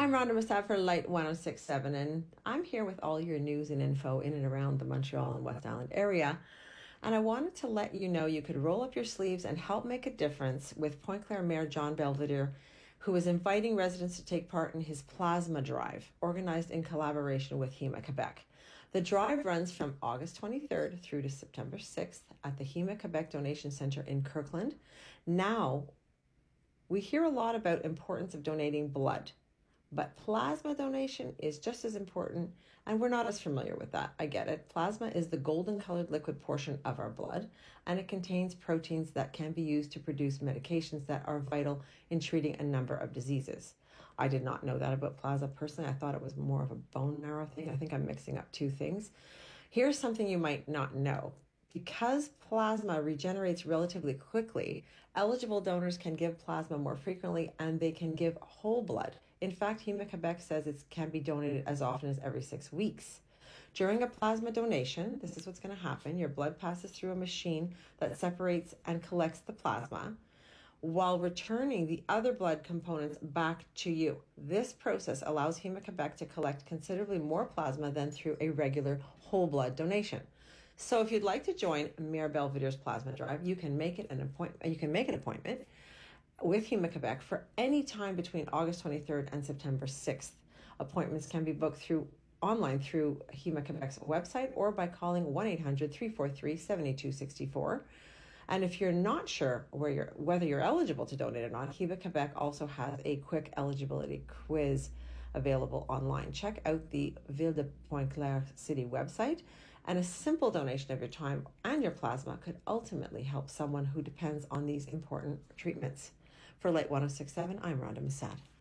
I'm Rhonda Massad for Light 1067, and I'm here with all your news and info in and around the Montreal and West Island area. And I wanted to let you know you could roll up your sleeves and help make a difference with Pointe-Claire Mayor John Belvedere, who is inviting residents to take part in his Plasma Drive, organized in collaboration with HEMA Quebec. The drive runs from August 23rd through to September 6th at the HEMA Quebec Donation Center in Kirkland. Now, we hear a lot about importance of donating blood. But plasma donation is just as important, and we're not as familiar with that. I get it. Plasma is the golden colored liquid portion of our blood, and it contains proteins that can be used to produce medications that are vital in treating a number of diseases. I did not know that about plasma personally. I thought it was more of a bone marrow thing. I think I'm mixing up two things. Here's something you might not know. Because plasma regenerates relatively quickly, eligible donors can give plasma more frequently and they can give whole blood. In fact, HEMA Quebec says it can be donated as often as every 6 weeks. During a plasma donation, this is what's going to happen. Your blood passes through a machine that separates and collects the plasma while returning the other blood components back to you. This process allows HEMA Quebec to collect considerably more plasma than through a regular whole blood donation. So if you'd like to join Mayor Belvedere's Plasma Drive, you can make an appointment with HEMA Quebec for any time between August 23rd and September 6th. Appointments can be booked online through HEMA Quebec's website or by calling 1-800-343-7264. And if you're not sure whether you're eligible to donate or not, HEMA Quebec also has a quick eligibility quiz available online. Check out the Ville de Pointe-Claire City website, and a simple donation of your time and your plasma could ultimately help someone who depends on these important treatments. For Light 1067, I'm Rhonda Massad.